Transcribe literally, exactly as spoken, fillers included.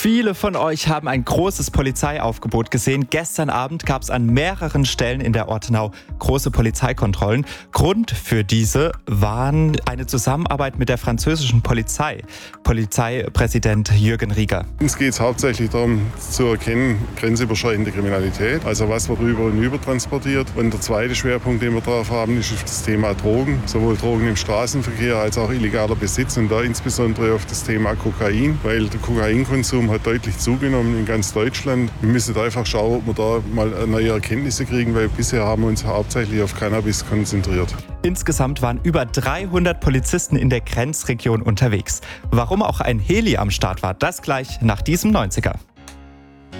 Viele von euch haben ein großes Polizeiaufgebot gesehen. Gestern Abend gab es an mehreren Stellen in der Ortenau große Polizeikontrollen. Grund für diese waren eine Zusammenarbeit mit der französischen Polizei. Polizeipräsident Jürgen Rieger. Uns geht es hauptsächlich darum zu erkennen, grenzüberschreitende Kriminalität, also was wird rüber und über transportiert. Und der zweite Schwerpunkt, den wir drauf haben, ist das Thema Drogen, sowohl Drogen im Straßenverkehr als auch illegaler Besitz und da insbesondere auf das Thema Kokain, weil der Kokainkonsum hat deutlich zugenommen in ganz Deutschland. Wir müssen einfach schauen, ob wir da mal neue Erkenntnisse kriegen, weil bisher haben wir uns hauptsächlich auf Cannabis konzentriert. Insgesamt waren über dreihundert Polizisten in der Grenzregion unterwegs. Warum auch ein Heli am Start war, das gleich nach diesem neunziger.